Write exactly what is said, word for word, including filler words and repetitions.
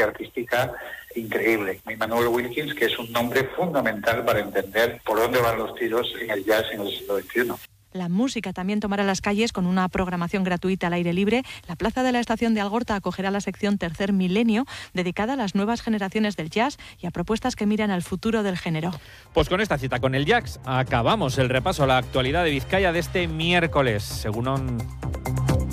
artística increíble. Immanuel Wilkins, que es un nombre fundamental para entender por dónde van los tiros en el jazz en el siglo veintiuno. La música también tomará las calles con una programación gratuita al aire libre. La plaza de la estación de Algorta acogerá la sección Tercer Milenio, dedicada a las nuevas generaciones del jazz y a propuestas que miran al futuro del género. Pues con esta cita con el jazz acabamos el repaso a la actualidad de Vizcaya de este miércoles. Según